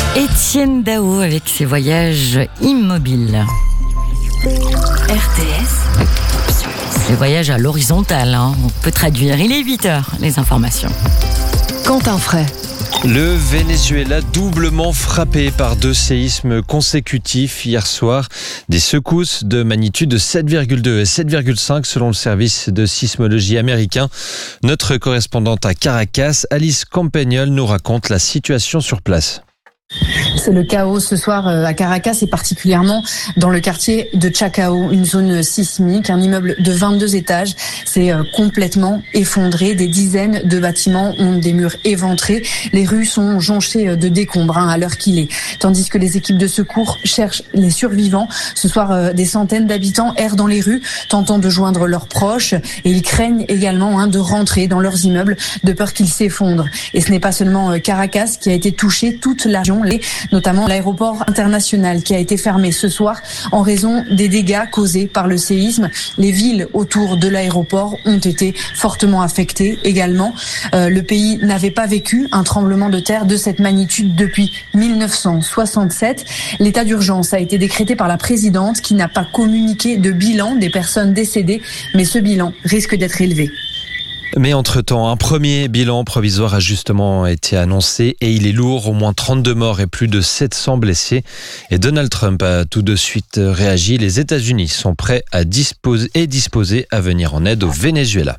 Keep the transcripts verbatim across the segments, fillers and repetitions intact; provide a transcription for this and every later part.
Étienne Dao avec ses voyages immobiles. R T S. Les voyages à l'horizontale, hein. On peut traduire. Il est huit heures, les informations. Quentin Fray. Le Venezuela doublement frappé par deux séismes consécutifs hier soir. Des secousses de magnitude sept virgule deux et sept virgule cinq selon le service de sismologie américain. Notre correspondante à Caracas, Alice Campagnol, nous raconte la situation sur place. C'est le chaos ce soir à Caracas et particulièrement dans le quartier de Chacao, une zone sismique. Un immeuble de vingt-deux étages s'est complètement effondré. Des dizaines de bâtiments ont des murs éventrés. Les rues sont jonchées de décombres hein, à l'heure qu'il est. Tandis que les équipes de secours cherchent les survivants. Ce soir, des centaines d'habitants errent dans les rues, tentant de joindre leurs proches. Et ils craignent également hein, de rentrer dans leurs immeubles de peur qu'ils s'effondrent. Et ce n'est pas seulement Caracas qui a été touché, toute la région, notamment l'aéroport international qui a été fermé ce soir en raison des dégâts causés par le séisme. Les villes autour de l'aéroport ont été fortement affectées également. Euh, le pays n'avait pas vécu un tremblement de terre de cette magnitude depuis mille neuf cent soixante-sept. L'état d'urgence a été décrété par la présidente qui n'a pas communiqué de bilan des personnes décédées, mais ce bilan risque d'être élevé. Mais entre-temps, un premier bilan provisoire a justement été annoncé et il est lourd, au moins trente-deux morts et plus de sept cents blessés. Et Donald Trump a tout de suite réagi. Les États-Unis sont prêts à disposer et disposés à venir en aide au Venezuela.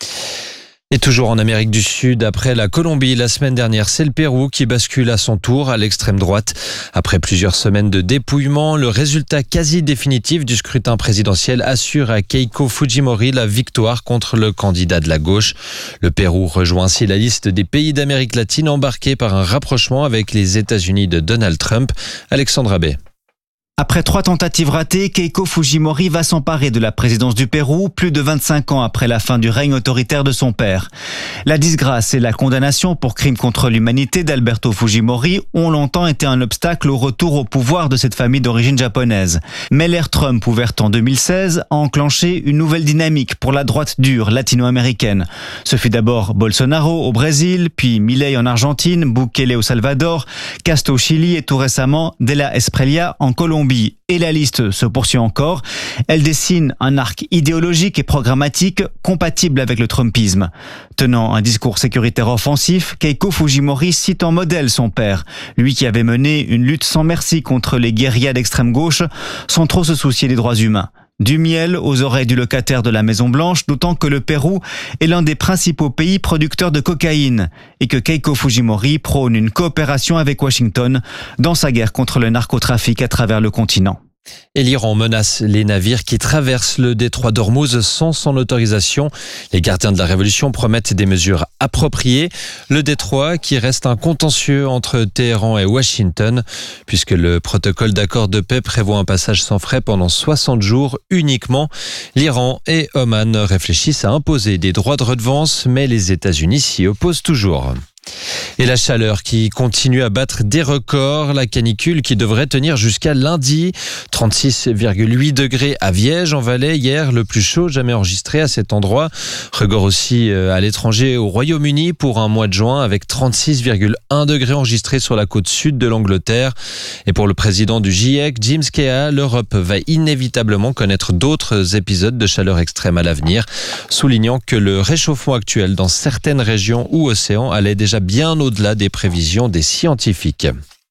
Et toujours en Amérique du Sud, après la Colombie la semaine dernière, c'est le Pérou qui bascule à son tour à l'extrême droite. Après plusieurs semaines de dépouillement, le résultat quasi définitif du scrutin présidentiel assure à Keiko Fujimori la victoire contre le candidat de la gauche. Le Pérou rejoint ainsi la liste des pays d'Amérique latine embarqués par un rapprochement avec les États-Unis de Donald Trump. Alexandre Abbé. Après trois tentatives ratées, Keiko Fujimori va s'emparer de la présidence du Pérou, plus de vingt-cinq ans après la fin du règne autoritaire de son père. La disgrâce et la condamnation pour crimes contre l'humanité d'Alberto Fujimori ont longtemps été un obstacle au retour au pouvoir de cette famille d'origine japonaise. Mais l'ère Trump, ouverte en deux mille seize, a enclenché une nouvelle dynamique pour la droite dure latino-américaine. Ce fut d'abord Bolsonaro au Brésil, puis Milei en Argentine, Bukele au Salvador, Castro au Chili et tout récemment De la Espriella en Colombie. Et la liste se poursuit encore. Elle dessine un arc idéologique et programmatique compatible avec le trumpisme. Tenant un discours sécuritaire offensif, Keiko Fujimori cite en modèle son père, lui qui avait mené une lutte sans merci contre les guérillas d'extrême gauche, sans trop se soucier des droits humains. Du miel aux oreilles du locataire de la Maison-Blanche, d'autant que le Pérou est l'un des principaux pays producteurs de cocaïne et que Keiko Fujimori prône une coopération avec Washington dans sa guerre contre le narcotrafic à travers le continent. Et l'Iran menace les navires qui traversent le détroit d'Ormuz sans son autorisation. Les gardiens de la révolution promettent des mesures appropriées. Le détroit qui reste un contentieux entre Téhéran et Washington, puisque le protocole d'accord de paix prévoit un passage sans frais pendant soixante jours uniquement. L'Iran et Oman réfléchissent à imposer des droits de redevance, mais les États-Unis s'y opposent toujours. Et la chaleur qui continue à battre des records, la canicule qui devrait tenir jusqu'à lundi. trente-six virgule huit degrés à Viège en Valais hier, le plus chaud jamais enregistré à cet endroit. Record aussi à l'étranger au Royaume-Uni pour un mois de juin avec trente-six virgule un degrés enregistrés sur la côte sud de l'Angleterre. Et pour le président du GIEC, Jim Skeha, l'Europe va inévitablement connaître d'autres épisodes de chaleur extrême à l'avenir, soulignant que le réchauffement actuel dans certaines régions ou océans allait déjà bien au-delà des prévisions des scientifiques.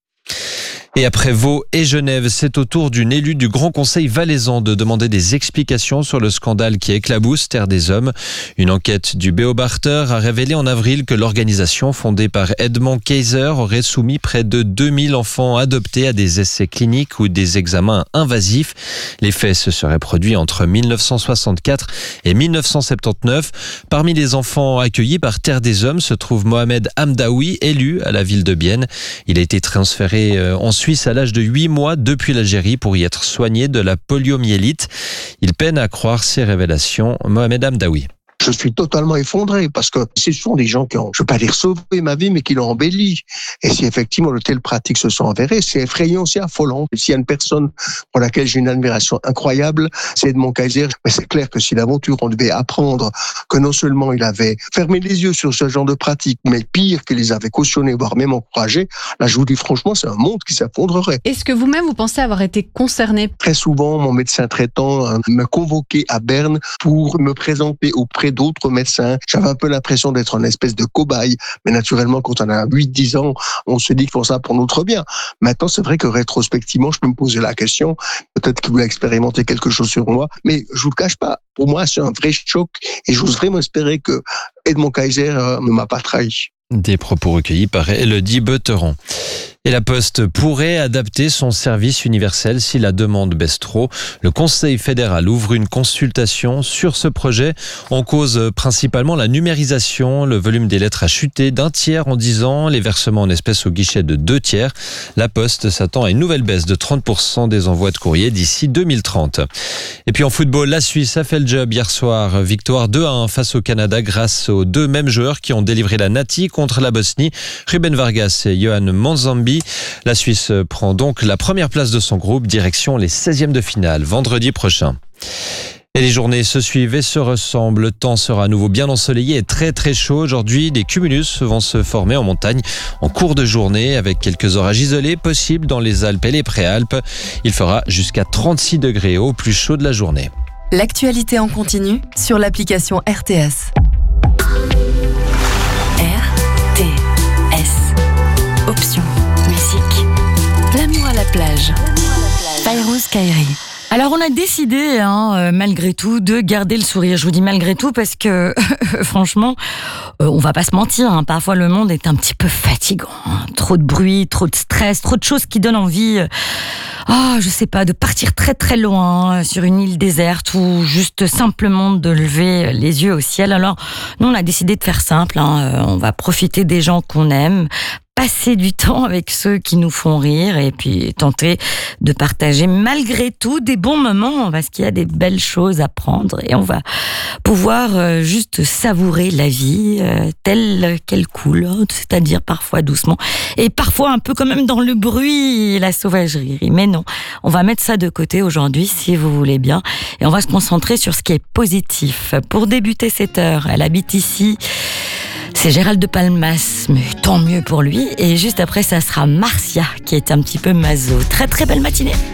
Et après Vaud et Genève, c'est au tour d'une élue du Grand Conseil valaisan de demander des explications sur le scandale qui éclabousse Terre des Hommes. Une enquête du Beobachter a révélé en avril que l'organisation fondée par Edmond Kayser aurait soumis près de deux mille enfants adoptés à des essais cliniques ou des examens invasifs. Les faits se seraient produits entre mille neuf cent soixante-quatre et mille neuf cent soixante-dix-neuf. Parmi les enfants accueillis par Terre des Hommes se trouve Mohamed Hamdaoui, élu à la ville de Bienne. Il a été transféré ensuite Suisse à l'âge de huit mois depuis l'Algérie pour y être soigné de la poliomyélite. Il peine à croire ces révélations. Mohamed Hamdaoui. je suis totalement effondré parce que ce sont des gens qui ont, je ne veux pas dire sauvé ma vie, mais qui l'ont embelli. Et si effectivement de telles pratiques se sont avérées, c'est effrayant, c'est affolant. S'il y a une personne pour laquelle j'ai une admiration incroyable, c'est Edmond Kayser. Mais c'est clair que si l'aventure, on devait apprendre que non seulement il avait fermé les yeux sur ce genre de pratiques, mais pire, qu'il les avait cautionnés, voire même encouragés, là je vous dis franchement, c'est un monde qui s'effondrerait. Est-ce que vous-même, vous pensez avoir été concerné? Très souvent, mon médecin traitant me convoquait à Berne pour me présenter auprès d'autres médecins. J'avais un peu l'impression d'être une espèce de cobaye. Mais naturellement, quand on a huit dix ans, on se dit qu'ils font ça pour notre bien. Maintenant, c'est vrai que rétrospectivement, je peux me poser la question, peut-être qu'il voulait expérimenter quelque chose sur moi, mais je vous le cache pas, pour moi, c'est un vrai choc et j'ose vraiment espérer que Edmond Kayser ne m'a pas trahi. Des propos recueillis par Élodie Beuteron. Et la Poste pourrait adapter son service universel si la demande baisse trop. Le Conseil fédéral ouvre une consultation sur ce projet. En cause principalement la numérisation. Le volume des lettres a chuté d'un tiers en dix ans. Les versements en espèces au guichet de deux tiers. La Poste s'attend à une nouvelle baisse de trente pour cent des envois de courrier d'ici deux mille trente. Et puis en football, la Suisse a fait le job hier soir. Victoire deux à un face au Canada grâce aux deux mêmes joueurs qui ont délivré la Nati contre la Bosnie. Ruben Vargas et Johan Manzambi. La Suisse prend donc la première place de son groupe, direction les seizièmes de finale, vendredi prochain. Et les journées se suivent et se ressemblent. Le temps sera à nouveau bien ensoleillé et très très chaud. Aujourd'hui, des cumulus vont se former en montagne en cours de journée avec quelques orages isolés possibles dans les Alpes et les Préalpes. Il fera jusqu'à trente-six degrés au plus chaud de la journée. L'actualité en continu sur l'application R T S. R T S. Option musique. L'amour à la plage. Fayrouz Kairi. Alors on a décidé, hein, euh, malgré tout, de garder le sourire. Je vous dis malgré tout parce que, franchement, euh, on va pas se mentir, hein, parfois le monde est un petit peu fatigant. Hein. Trop de bruit, trop de stress, trop de choses qui donnent envie, euh, oh, je sais pas, de partir très très loin euh, sur une île déserte ou juste simplement de lever les yeux au ciel. Alors nous on a décidé de faire simple, hein, euh, on va profiter des gens qu'on aime, passer du temps avec ceux qui nous font rire et puis tenter de partager malgré tout des bons moments parce qu'il y a des belles choses à prendre et on va pouvoir juste savourer la vie telle qu'elle coule, c'est-à-dire parfois doucement et parfois un peu quand même dans le bruit et la sauvagerie. Mais non, on va mettre ça de côté aujourd'hui si vous voulez bien et on va se concentrer sur ce qui est positif. Pour débuter cette heure, elle habite ici. C'est Gérald de Palmas, mais tant mieux pour lui. Et juste après, ça sera Marcia, qui est un petit peu maso. Très très belle matinée.